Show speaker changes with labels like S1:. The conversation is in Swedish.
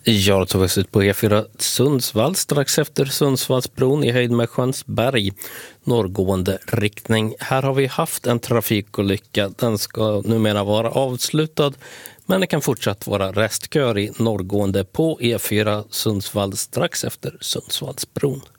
S1: Jag tog oss ut på E4 Sundsvall strax efter Sundsvallsbron i höjd med Skönsberg, norrgående riktning. Här har vi haft en trafikolycka. Den ska numera vara avslutad, men det kan fortsatt vara restkör i norrgående på E4 Sundsvall strax efter Sundsvallsbron.